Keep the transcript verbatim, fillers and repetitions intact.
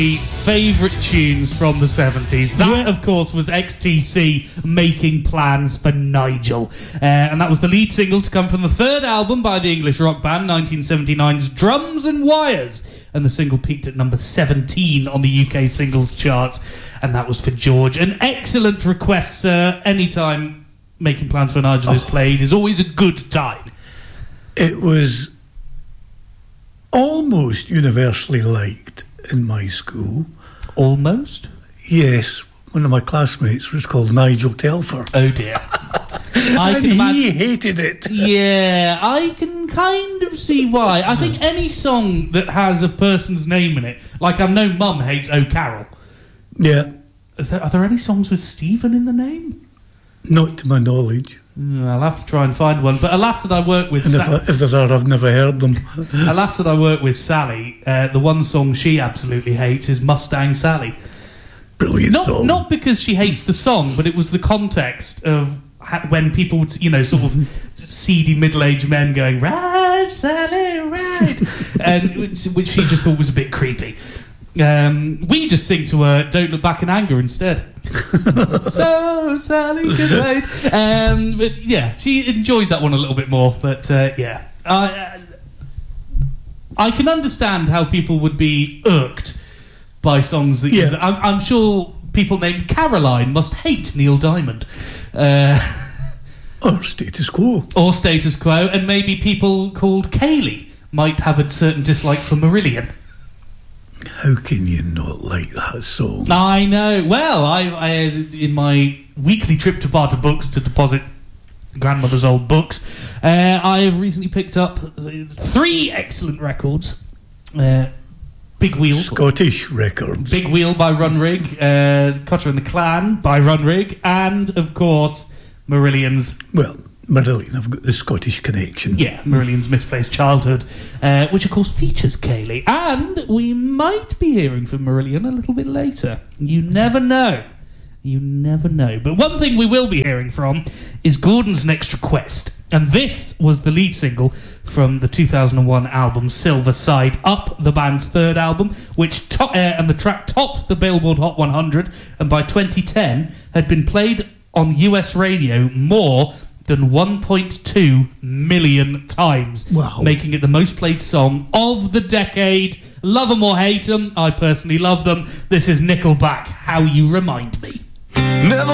Favourite tunes from the seventies. That, Yeah. of course, was X T C Making Plans for Nigel. Uh, and that was the lead single to come from the third album by the English rock band, nineteen seventy-nine's Drums and Wires. And the single peaked at number seventeen on the U K singles charts. And that was for George. An excellent request, sir. Anytime Making Plans for Nigel oh. is played is always a good time. It was almost universally liked in my school. Almost? Yes. One of my classmates was called Nigel Telfer. Oh dear. I and can he imagine... hated it. Yeah, I can kind of see why. I think any song that has a person's name in it, like I know Mum hates Oh Carol. Yeah. Are there, are there any songs with Stephen in the name? Not to my knowledge. Mm, I'll have to try and find one. But alas that I work with And Sa- if, I, if there are, I've never heard them. alas that I work with Sally, uh, the one song she absolutely hates is Mustang Sally. Brilliant not, song. Not because she hates the song, but it was the context of ha- when people would, you know, sort of seedy middle-aged men going, "Ride, Sally, ride," and which, which she just thought was a bit creepy. Um, we just sing to her "Don't Look Back in Anger" instead. So Sally can wait. Um, but yeah, she enjoys that one a little bit more. But uh, yeah, uh, I can understand how people would be irked by songs that. Yeah. Use, I'm, I'm sure people named Caroline must hate Neil Diamond. Uh, or Status Quo. Or Status Quo, and maybe people called Kaylee might have a certain dislike for Marillion. How can you not like that song? I know. Well, I, I in my weekly trip to Barter Books to deposit grandmother's old books, uh, I have recently picked up three excellent records. Uh, Big Wheel. Scottish records. Big Wheel by Runrig, uh, Cutter and the Clan by Runrig, and, of course, Marillion's... Well, Marillion, I've got the Scottish connection. Yeah, Marillion's Misplaced Childhood, uh, which, of course, features Kaylee. And we might be hearing from Marillion a little bit later. You never know. You never know. But one thing we will be hearing from is Gordon's Next Request. And this was the lead single from the two thousand one album Silver Side Up, the band's third album, which to- uh, and the track topped the Billboard Hot one hundred, and by twenty ten had been played on U S radio more than one point two million times, wow. making it the most played song of the decade. Love them or hate them, I personally love them. This is Nickelback, How You Remind Me. Never